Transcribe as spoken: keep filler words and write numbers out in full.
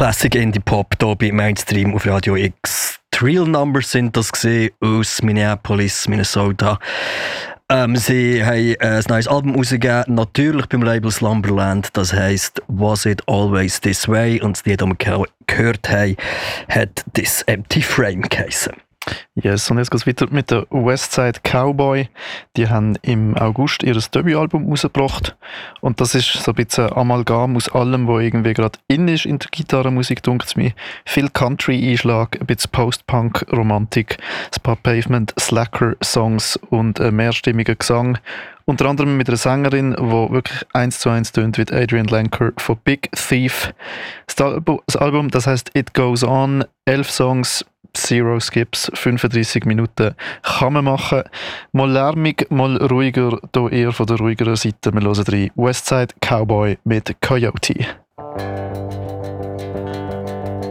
Classic Indie Pop hier bei Mainstream auf Radio X. Die Real Numbers sind das gesehen aus Minneapolis, Minnesota. Ähm, sie haben äh, ein neues Album rausgegeben, natürlich beim Label Slumberland. Das heisst Was It Always This Way. Und das Lied, das wir ge- gehört haben, hat This Empty Frame geheissen. Yes, und jetzt geht es weiter mit der Westside Cowboy. Die haben im August ihr Debütalbum rausgebracht. Und das ist so ein bisschen ein Amalgam aus allem, was irgendwie gerade in ist in der Gitarrenmusik, denkt es mir. Viel Country-Einschlag, ein bisschen Post-Punk, Romantik, ein paar Pavement-Slacker-Songs und ein mehrstimmiger Gesang. Unter anderem mit einer Sängerin, die wirklich eins zu eins tönt wie Adrian Lenker von Big Thief. Das Album, das Album, das heisst It Goes On, elf Songs, Zero Skips, fünfunddreissig Minuten kann man machen. Mal lärmig, mal ruhiger, hier eher von der ruhigeren Seite. Wir hören rein. Westside Cowboy mit Coyote.